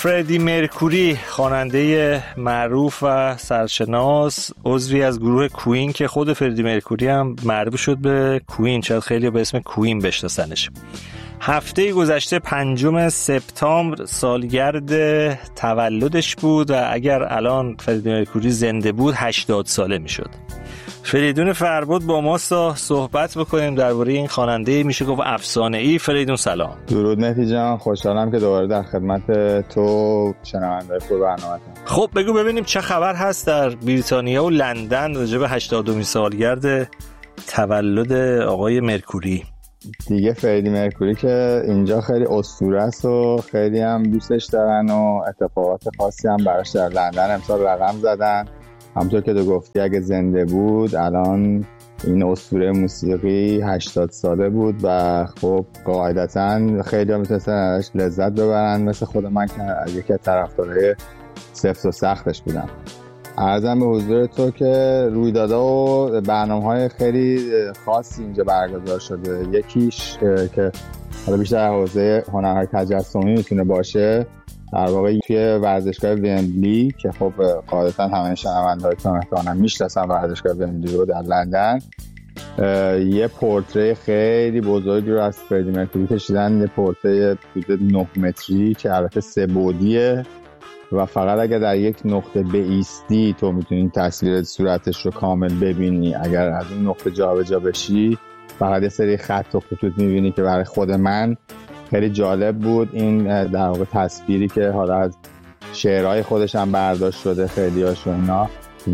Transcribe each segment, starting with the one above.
فردی مرکوری، خواننده معروف و سرشناس، عضوی از گروه کوین که خود فردی مرکوری هم معروف شد به کوین، شاید خیلی به اسم کوین بشناسنش. هفته گذشته 5 سپتامبر سالگرد تولدش بود و اگر الان فردی مرکوری زنده بود 80 ساله میشد. فریدون فرباد با ما صحبت بکنیم درباره این خواننده میشه گفت افسانه‌ای. فریدون سلام. درود مهدی جان، خوشحالم که دوباره در خدمت تو شنونده برنامه‌تون. خب بگو ببینیم چه خبر هست در بریتانیا و لندن راجع به 80مین سالگرد تولد آقای مرکوری. دیگه فردی مرکوری که اینجا خیلی اسطوره است و خیلی هم دوستش دارن و اتفاقات خاصی هم براش در لندن امسال رقم زدن. همونطور که تو گفتی اگه زنده بود الان این اسطوره موسیقی 80 ساله بود و خب قاعدتا خیلی هم میتونستن ازش لذت ببرن، مثل خود من که یکی از طرفدارای سفت و سختش بودم. عرضم به حضور تو که رویدادها و برنامه‌های خیلی خاصی اینجا برگزار شده. یکیش که حالا بیشتر حوزه هنرهای تجسمی میتونه باشه، در واقع توی ورزشگاه ومبلی که خب قاعدتا همه شنونده‌هاتون احتمالاً میشناسن ورزشگاه ومبلی رو در لندن، یه پورتری خیلی بزرگی رو از فردی مرکوری کشیدن. یه پورتری حدود 9 متری که البته 3 بعدیه و فقط اگر در یک نقطه بایستی تو میتونی تصویر صورتش رو کامل ببینی. اگر از اون نقطه جابجا بشی فقط یه سری خط و خطوط میبینی که برای خود من خیلی جالب بود. این در واقع تصویری که حالا از شعرهای خودش هم برداشت شده خیلی هاش اینا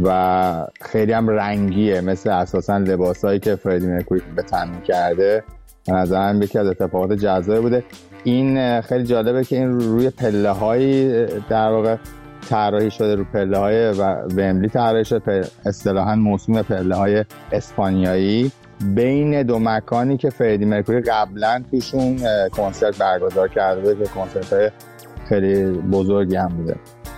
و خیلی هم رنگیه، مثل اساسا لباسایی که فردی مرکوری به تن می‌کرده. به نظرم یکی از اتفاقات جذابی بوده. این خیلی جالبه که این روی پله‌های در واقع طراحی شده، رو پله‌های ومبلی طراحی شده، اصطلاحاً موسوم پله‌های اسپانیایی بین دو مکانی که فردی مرکوری قبلا توشون کنسرت برگزار کرده که کنسرت‌های خیلی بزرگی هم بوده.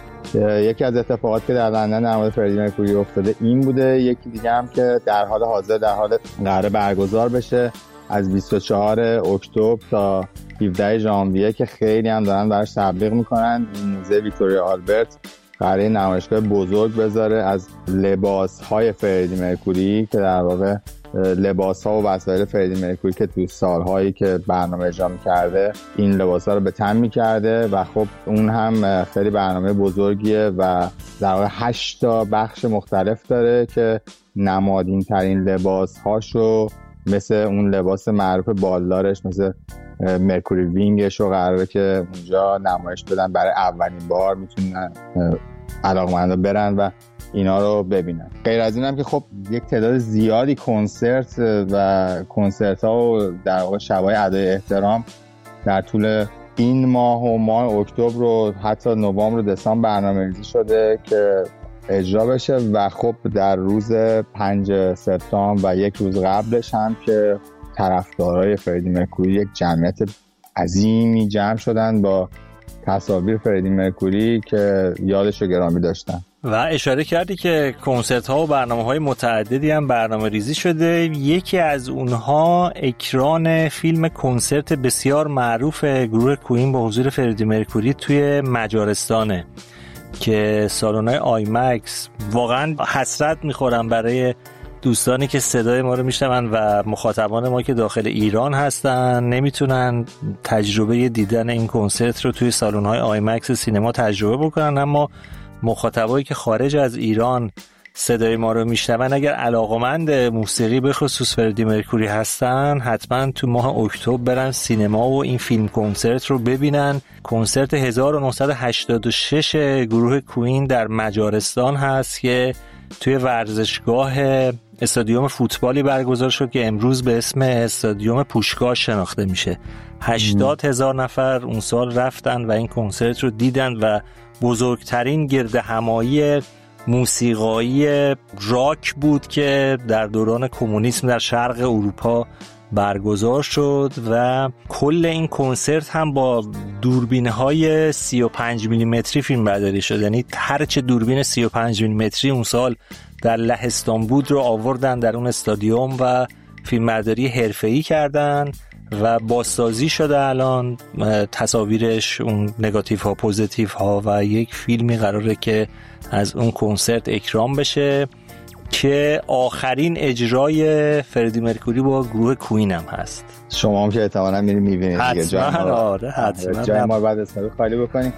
یکی از اتفاقاتی که در لندن در مورد فردی مرکوری افتاده این بوده. یکی دیگه هم که در حال حاضر قرار برگزار بشه از 24 اکتبر تا 17 ژانویه که خیلی هم دارن براش تبلیغ میکنن. موزه ویکتوریا آلبرت قراره نمایشگاه بزرگ بذاره از لباس‌های فردی مرکوری که در واقع لباس‌ها و وسایل فردی مرکوری که تو سال‌هایی که برنامه اجرا می‌کرده این لباس‌ها رو به تن می‌کرده و خب اون هم خیلی برنامه بزرگیه و در واقع 8 تا بخش مختلف داره که نمادین‌ترین لباس‌هاشو مثل اون لباس معروف بالدارش مثل مرکوری وینگش رو قراره که اونجا نمایش بدن. برای اولین بار میتونن علاقمندا برن و اینا رو ببینن. غیر از این هم که خب یک تعداد زیادی کنسرت و کنسرت ها و در واقع شبای ادای احترام در طول این ماه و ماه اکتبر و حتی نوامبر و دسامبر برنامه‌ریزی شده که اجرا بشه و خب در روز 5 سپتامبر و یک روز قبلش هم که طرفدارای فردی مرکوری یک جمعیت عظیمی جمع شدن با تصاویر فردی مرکوری که یادش رو گرامی داشتن. و اشاره کردی که کنسرت ها و برنامه های متعددی هم برنامه ریزی شده. یکی از اونها اکران فیلم کنسرت بسیار معروف گروه کوین با حضور فردی مرکوری توی مجارستانه که سالن‌های آیمکس. واقعا حسرت میخورم برای دوستانی که صدای ما رو میشنون و مخاطبان ما که داخل ایران هستن نمیتونن تجربه دیدن این کنسرت رو توی سالن‌های آیمکس سینما تجربه بکنن، اما مخاطبایی که خارج از ایران صدای ما رو میشنون اگر علاقمند موسیقی به خصوص فردی مرکوری هستن حتما تو ماه اکتبر برن سینما و این فیلم کنسرت رو ببینن. کنسرت 1986 گروه کوین در مجارستان هست که توی ورزشگاه استادیوم فوتبالی برگزار شد که امروز به اسم استادیوم پوشگاه شناخته میشه. 80,000 نفر اون سال رفتن و این کنسرت رو دیدن و بزرگترین گردهمایی موسیقایی راک بود که در دوران کمونیسم در شرق اروپا برگزار شد و کل این کنسرت هم با دوربین‌های 35 میلیمتری فیلم برداری شد. یعنی هرچه دوربین 35 میلیمتری اون سال در لهستان بود رو آوردن در اون استادیوم و فیلمبرداری حرفه‌ای کردن و بازسازی شده الان، تصاویرش، اون نگاتیو ها، پوزیتیو ها، و یک فیلمی قراره که از اون کنسرت اکرام بشه که آخرین اجرای فردی مرکوری با گروه کوین هم هست. شما هم که احتمالاً میری میبینید دیگه. حتما جای ما بعد اسم خالی بکنیم.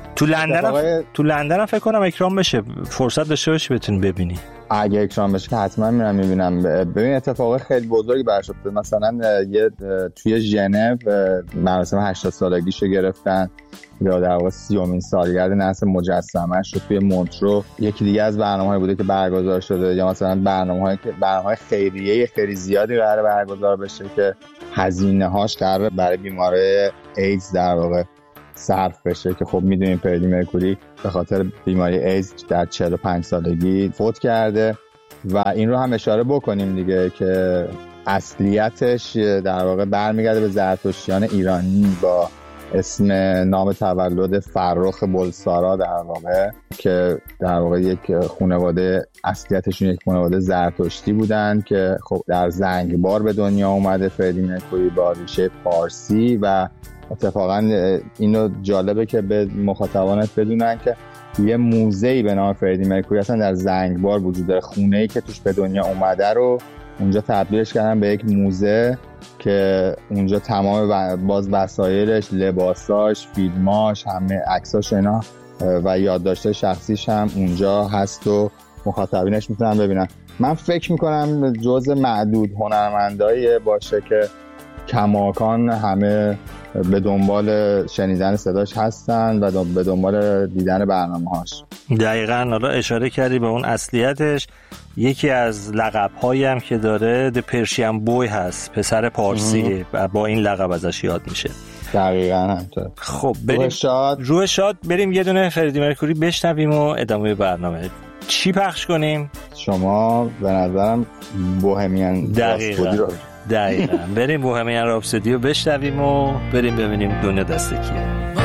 تو لندن هم فکر کنم اکرام بشه، فرصت داشته باشی بتونی ببینی. اگه اکرام بشه که حتما میرم میبینم. ببین اتفاق خیلی بزرگی برش افتاد. مثلا توی ژنو مراسم 80 سالگیشو گرفتن یا در واقع 30مین سالگرد نصب مجسمه‌اش رو توی مونترو. یکی دیگه از برنامه‌های بوده که برگزار شده، یا مثلا برنامه‌های خیریه خیلی زیادی قراره برگزار بشه که هزینه‌هاش قراره برای بیماری ایدز در واقع صرف بشه، که خب میدونیم فردی مرکوری به خاطر بیماری ایدز در 45 سالگی فوت کرده و این رو هم اشاره بکنیم دیگه که اصلیتش در واقع برمیگرده به زرتشتیان ایرانی با اسم نام تولد فرخ بلسارا در واقع، که در واقع یک خانواده اصلیتشون یک خانواده زرتشتی بودن که خب در زنگبار به دنیا اومده فردی مرکوری با ریشه پارسی. و اتفاقا اینو جالبه که به مخاطبانت بدونن که یه موزه‌ای به نام فردی مرکوری اصلا در زنگبار وجود داره. خونه‌ای که توش به دنیا اومده رو اونجا تبدیلش کردن به یک موزه که اونجا تمام باز وسایلش، لباساش، فیلماش، همه عکساش اینا و یادداشت شخصیش هم اونجا هست و مخاطبینش میتونن ببینن. من فکر میکنم جزء معدود هنرمندایی باشه که کماکان همه به دنبال شنیدن صداش هستن و به دنبال دیدن برنامه‌هاش. دقیقاً. حالا اشاره کردی به اون اصلیتش. یکی از لقب‌هایی هم که داره The Persian Boy هست، پسر پارسی، و با این لقب ازش یاد میشه. دقیقاً همینطور. خب بریم روح شاد بریم یه دونه فردی مرکوری بشنویم و ادامه برنامه. چی پخش کنیم؟ شما به نظرم بوهمیان راپسودی رو دقیقاً بریم بوهمیان راپسودی رو بشنویم و بریم ببینیم دنیا دست کیه.